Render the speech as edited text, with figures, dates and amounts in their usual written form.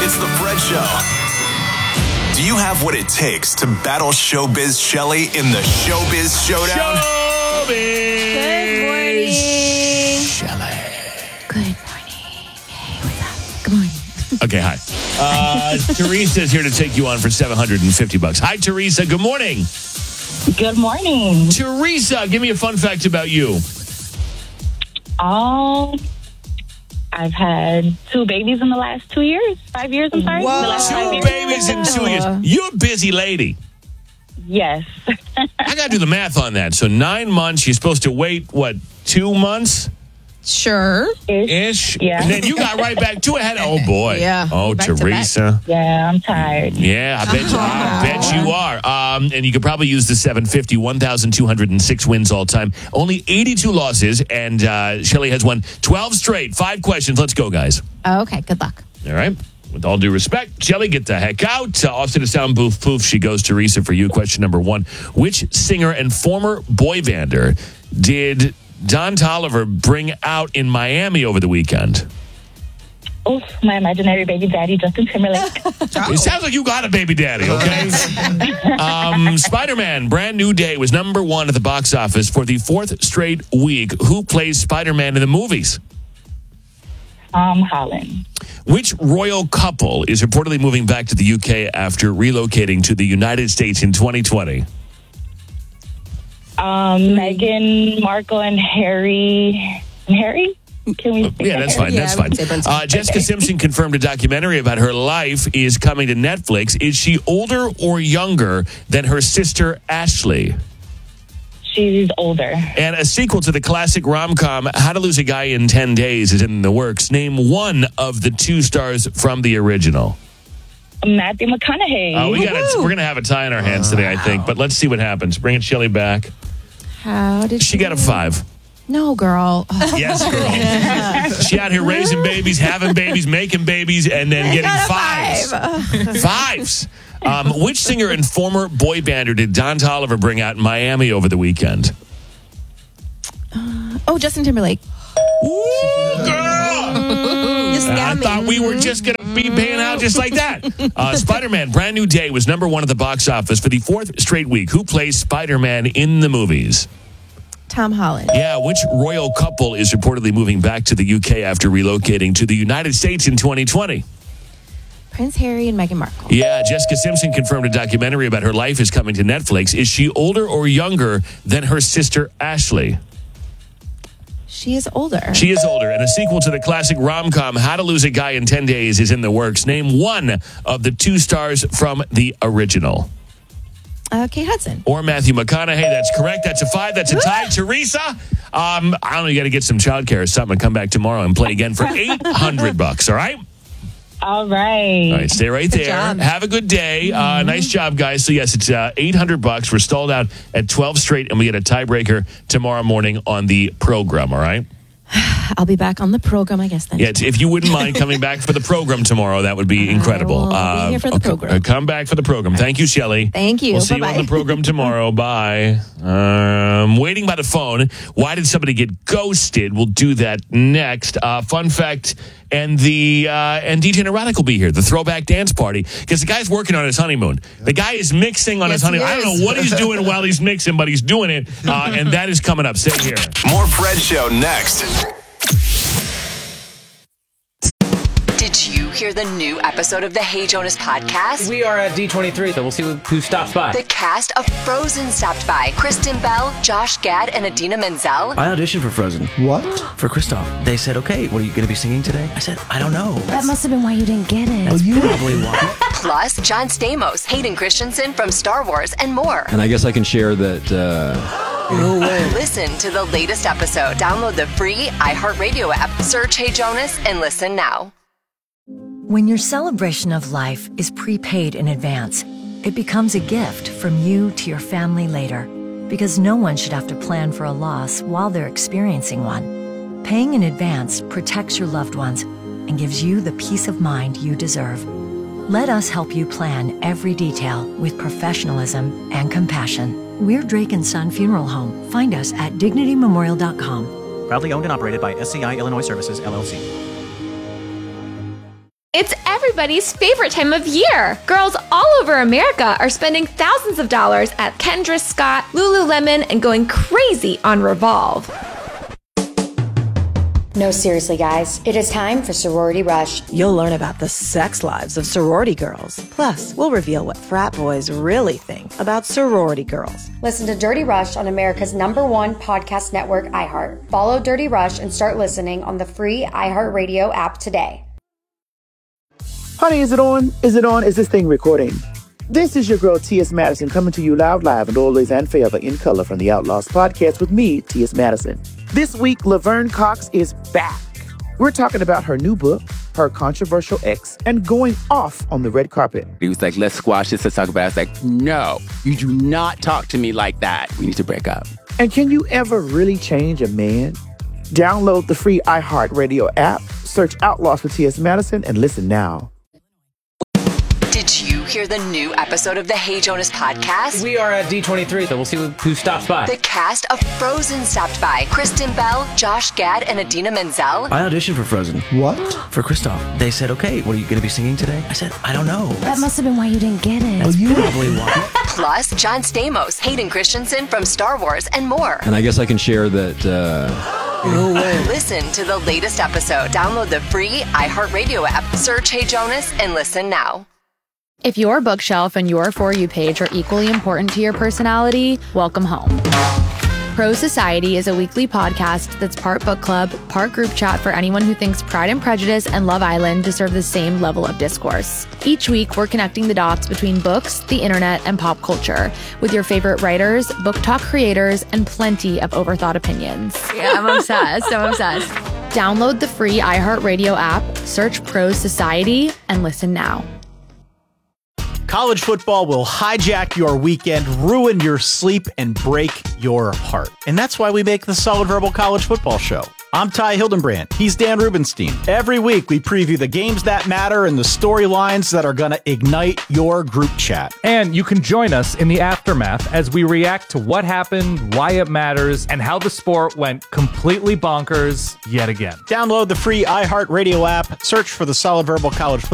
It's the Fred Show. Do you have what it takes to battle Showbiz Shelly in the Showbiz Showdown? Showbiz! Good morning. Shelly. Good morning. Hey, what's up? Good morning. Okay, hi. Teresa is here to take you on for $750. Hi, Teresa. Good morning. Good morning. Teresa, give me a fun fact about you. I've had 2 babies in the last 2 years. 5 years, I'm sorry. Whoa. The last 5 2 years. babies in 2 years. You're a busy lady. Yes. I got to do the math on that. So 9 months, you're supposed to wait, 2 months? Sure. Ish. Yeah. And then you got right back to it. Oh, boy. Yeah. Oh, Back to Teresa. Yeah, I'm tired. Yeah, I bet you are. And you could probably use the 750, 1,206 wins all time. Only 82 losses, and Shelly has won 12 straight. 5 questions. Let's go, guys. Okay, good luck. All right. With all due respect, Shelly, get the heck out. Off to the sound booth. Poof. She goes, Teresa, for you. Question number 1. Which singer and former boy bander did Don Toliver bring out in Miami over the weekend? Oof, my imaginary baby daddy, Justin Timberlake. It sounds like you got a baby daddy, okay? Spider-Man, Brand New Day was number 1 at the box office for the 4th straight week. Who plays Spider-Man in the movies? Tom Holland. Which royal couple is reportedly moving back to the UK after relocating to the United States in 2020? Meghan Markle and Harry. Harry? Can we? Yeah, that's fine. That's fine. Jessica Simpson confirmed a documentary about her life is coming to Netflix. Is she older or younger than her sister Ashley? She's older. And a sequel to the classic rom-com How to Lose a Guy in 10 Days is in the works. Name one of the 2 stars from the original. Matthew McConaughey. We're going to have a tie in our hands today, I think. But let's see what happens. Bring it, Shelly, back. How did She got a 5. No, girl. Oh. Yes, girl. She out here raising babies, having babies, making babies, and then getting 5s. 5s. Which singer and former boy bander did Don Toliver bring out in Miami over the weekend? Justin Timberlake. Ooh, girl! I thought we were just going to be paying out just like that. Spider-Man, Brand New Day was number 1 at the box office for the 4th straight week. Who plays Spider-Man in the movies? Tom Holland. Yeah, which royal couple is reportedly moving back to the UK after relocating to the United States in 2020? Prince Harry and Meghan Markle. Yeah, Jessica Simpson confirmed a documentary about her life is coming to Netflix. Is she older or younger than her sister Ashley? She is older. She is older, and a sequel to the classic rom-com How to Lose a Guy in 10 Days is in the works. Name one of the 2 stars from the original. Kate Hudson. Or Matthew McConaughey. That's correct. That's a 5. That's a tie. Teresa, I don't know, you got to get some childcare or something and come back tomorrow and play again for $800, all right? All right. All right, stay right there. job. Have a good day. Nice job, guys. So, yes, it's $800. We're stalled out at 12 straight, and we get a tiebreaker tomorrow morning on the program, all right? I'll be back on the program, I guess, then. Yeah, if you wouldn't mind coming back for the program tomorrow, that would be incredible. I'll be here for the program. Come back for the program. Thank you, Shelly. Thank you. We'll see you Bye-bye. on the program tomorrow. Bye. Waiting by the phone. Why did somebody get ghosted? We'll do that next. Fun fact, and DJ Neurotic will be here, the throwback dance party, because the guy's working on his honeymoon. The guy is mixing on his honeymoon. I don't know what he's doing while he's mixing, but he's doing it, and that is coming up. Stay here. More Fred Show next. Did you hear the new episode of the Hey Jonas podcast? We are at D23, so we'll see who stops by. The cast of Frozen stopped by. Kristen Bell, Josh Gad, and Adina Menzel. I auditioned for Frozen. What? For Kristoff. They said, okay, what are you going to be singing today? I said, I don't know. That must have been why you didn't get it. That's probably why. Plus, John Stamos, Hayden Christensen from Star Wars, and more. And I guess I can share that, No way. Listen to the latest episode. Download the free iHeartRadio app. Search Hey Jonas and listen now. When your celebration of life is prepaid in advance, it becomes a gift from you to your family later. Because no one should have to plan for a loss while they're experiencing one. Paying in advance protects your loved ones and gives you the peace of mind you deserve. Let us help you plan every detail with professionalism and compassion. We're Drake & Son Funeral Home. Find us at dignitymemorial.com. Proudly owned and operated by SCI Illinois Services, LLC. It's every everybody's favorite time of year. Girls all over America are spending thousands of dollars at Kendra Scott, Lululemon, and going crazy on Revolve. No, seriously, guys. It is time for Sorority Rush. You'll learn about the sex lives of sorority girls. Plus, we'll reveal what frat boys really think about sorority girls. Listen to Dirty Rush on America's #1 podcast network, iHeart. Follow Dirty Rush and start listening on the free iHeartRadio app today. Honey, is it on? Is it on? Is this thing recording? This is your girl, T.S. Madison, coming to you live and always and forever in color from the Outlaws podcast with me, T.S. Madison. This week, Laverne Cox is back. We're talking about her new book, her controversial ex, and going off on the red carpet. He was like, let's squash this, let's talk about it. I was like, no, you do not talk to me like that. We need to break up. And can you ever really change a man? Download the free iHeartRadio app, search Outlaws with T.S. Madison, and listen now. Did you hear the new episode of the Hey Jonas podcast? We are at D23, so we'll see who stops by. The cast of Frozen stopped by. Kristen Bell, Josh Gad, and Idina Menzel. I auditioned for Frozen. What? For Kristoff. They said, okay, what are you going to be singing today? I said, I don't know. That must have been why you didn't get it. That's probably why. Plus, John Stamos, Hayden Christensen from Star Wars, and more. And I guess I can share that... No way. Listen to the latest episode. Download the free iHeartRadio app. Search Hey Jonas and listen now. If your bookshelf and your For You page are equally important to your personality, welcome home. Pro Society is a weekly podcast that's part book club, part group chat for anyone who thinks Pride and Prejudice and Love Island deserve the same level of discourse. Each week, we're connecting the dots between books, the internet, and pop culture with your favorite writers, book talk creators, and plenty of overthought opinions. Yeah, I'm obsessed. Download the free iHeartRadio app, search Pro Society, and listen now. College football will hijack your weekend, ruin your sleep, and break your heart. And that's why we make the Solid Verbal College Football Show. I'm Ty Hildenbrand. He's Dan Rubenstein. Every week, we preview the games that matter and the storylines that are going to ignite your group chat. And you can join us in the aftermath as we react to what happened, why it matters, and how the sport went completely bonkers yet again. Download the free iHeartRadio app. Search for the Solid Verbal College Football